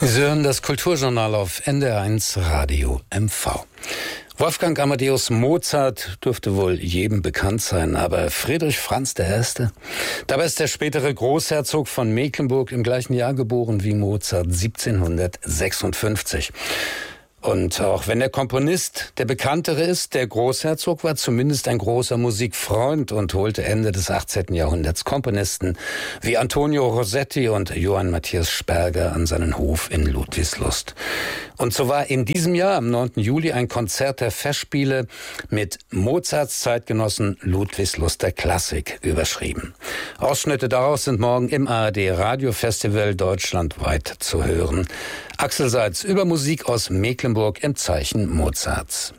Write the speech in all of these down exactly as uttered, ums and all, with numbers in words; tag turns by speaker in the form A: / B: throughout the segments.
A: Sie hören das Kulturjournal auf N D R eins Radio M V. Wolfgang Amadeus Mozart dürfte wohl jedem bekannt sein, aber Friedrich Franz der Erste? Dabei ist der spätere Großherzog von Mecklenburg im gleichen Jahr geboren wie Mozart, siebzehnhundertsechsundfünfzig. Und auch wenn der Komponist der bekanntere ist, der Großherzog war zumindest ein großer Musikfreund und holte Ende des achtzehnten Jahrhunderts Komponisten wie Antonio Rossetti und Johann Matthias Sperger an seinen Hof in Ludwigslust. Und so war in diesem Jahr am neunten Juli ein Konzert der Festspiele mit Mozarts Zeitgenossen Ludwigsluster Klassik überschrieben. Ausschnitte daraus sind morgen im A R D Radiofestival deutschlandweit zu hören. Axel Seitz über Musik aus Mecklenburg im Zeichen Mozarts.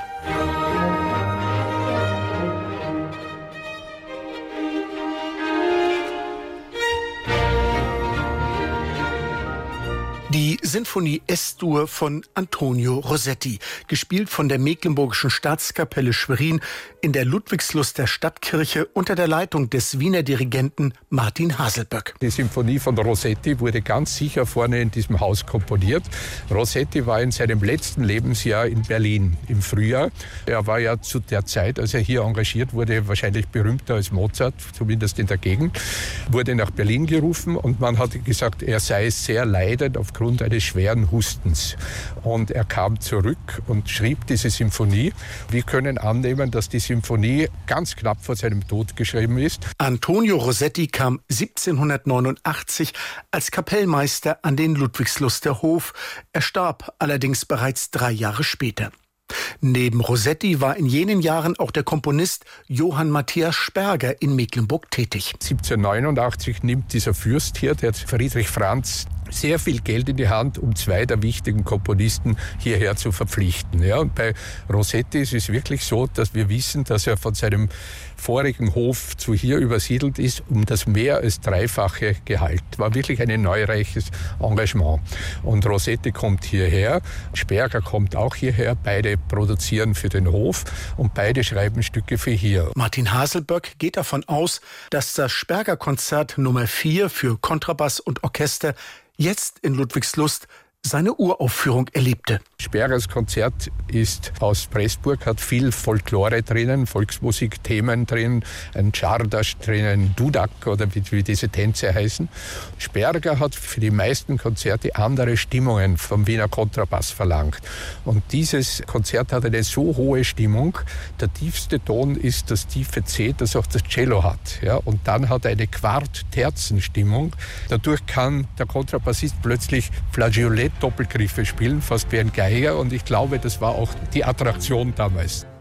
B: Die Sinfonie S-Dur von Antonio Rossetti, gespielt von der Mecklenburgischen Staatskapelle Schwerin in der Ludwigsluster Stadtkirche unter der Leitung des Wiener Dirigenten Martin Haselböck.
C: Die Symphonie von Rossetti wurde ganz sicher vorne in diesem Haus komponiert. Rossetti war in seinem letzten Lebensjahr in Berlin im Frühjahr. Er war ja zu der Zeit, als er hier engagiert wurde, wahrscheinlich berühmter als Mozart, zumindest in der Gegend, wurde nach Berlin gerufen und man hatte gesagt, er sei sehr leidend aufgrund eines schweren Hustens. Und er kam zurück und schrieb diese Symphonie. Wir können annehmen, dass die Symphonie ganz knapp vor seinem Tod geschrieben ist.
B: Antonio Rossetti kam siebzehnhundertneunundachtzig als Kapellmeister an den Ludwigsluster Hof. Er starb allerdings bereits drei Jahre später. Neben Rossetti war in jenen Jahren auch der Komponist Johann Matthias Sperger in Mecklenburg tätig.
C: siebzehnhundertneunundachtzig nimmt dieser Fürst hier, der Friedrich Franz, sehr viel Geld in die Hand, um zwei der wichtigen Komponisten hierher zu verpflichten. Ja, und bei Rossetti ist es wirklich so, dass wir wissen, dass er von seinem vorigen Hof zu hier übersiedelt ist, um das mehr als dreifache Gehalt. War wirklich ein neureiches Engagement. Und Rossetti kommt hierher, Sperger kommt auch hierher, beide produzieren für den Hof und beide schreiben Stücke für hier.
B: Martin Haselböck geht davon aus, dass das Sperger-Konzert Nummer vier für Kontrabass und Orchester jetzt in Ludwigslust seine Uraufführung erlebte.
C: Spergers Konzert ist aus Pressburg, hat viel Folklore drinnen, Volksmusikthemen drin, ein Czardas drinnen, Dudak oder wie, wie diese Tänze heißen. Sperger hat für die meisten Konzerte andere Stimmungen vom Wiener Kontrabass verlangt. Und dieses Konzert hat eine so hohe Stimmung, der tiefste Ton ist das tiefe C, das auch das Cello hat. Ja? Und dann hat er eine Quart-Terzen-Stimmung. Dadurch kann der Kontrabassist plötzlich Flageolet Doppelgriffe spielen, fast wie ein Geiger. Und ich glaube, das war auch die Attraktion damals.